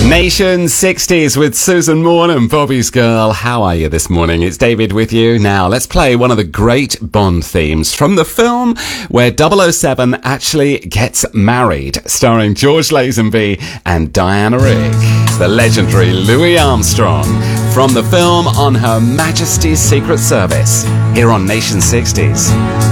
Nation 60s with Susan Morn and Bobby's Girl. How are you this morning? It's David with you. Now, let's play one of the great Bond themes from the film where 007 actually gets married, starring George Lazenby and Diana Rigg. The legendary Louis Armstrong from the film on Her Majesty's Secret Service here on Nation 60s.